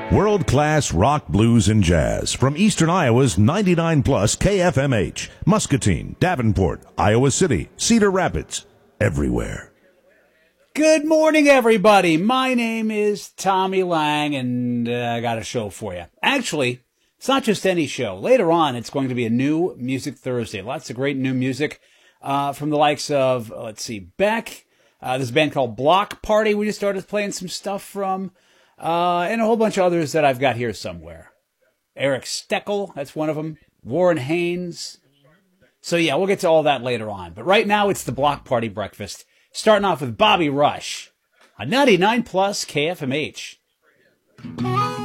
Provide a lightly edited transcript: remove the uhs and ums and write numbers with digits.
World-class rock, blues, and jazz from Eastern Iowa's 99 plus KFMH, Muscatine, Davenport, Iowa City, Cedar Rapids, everywhere. Good morning, everybody. My name is Tommy Lang, and I got a show for you. Actually, it's not just any show. Later on, it's going to be a new Music Thursday. Lots of great new music from the likes of, Beck. There's a band called Block Party we just started playing some stuff from. And a whole bunch of others that I've got here somewhere. Eric Steckel, that's one of them. Warren Haynes. So yeah, we'll get to all that later on. But right now, it's the Block Party Breakfast. Starting off with Bobby Rush on 99 plus KFMH.